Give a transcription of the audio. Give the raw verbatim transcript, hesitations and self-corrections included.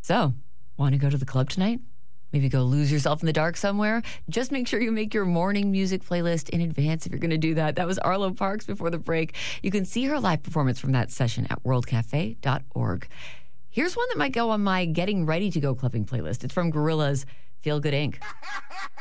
So, want to go to the club tonight? Maybe go lose yourself in the dark somewhere? Just make sure you make your morning music playlist in advance if you're going to do that. That was Arlo Parks before the break. You can see her live performance from that session at world cafe dot org. Here's one that might go on my getting ready to go clubbing playlist. It's from Gorillaz, Feel Good Incorporated.